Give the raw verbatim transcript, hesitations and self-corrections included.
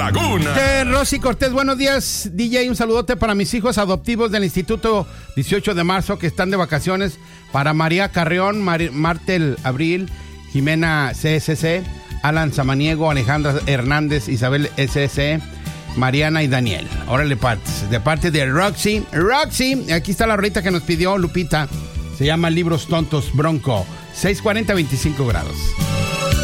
Laguna. Eh, Rosy Cortés, buenos días, D J. Un saludote para mis hijos adoptivos del Instituto dieciocho de marzo que están de vacaciones. Para María Carrión, Mar- Martel Abril, Jimena C S C, Alan Samaniego, Alejandra Hernández, Isabel S S, Mariana y Daniel. Órale, partes. De parte de Roxy. Roxy, aquí está la rolita que nos pidió Lupita. Se llama Libros Tontos Bronco. seiscientos cuarenta, veinticinco grados.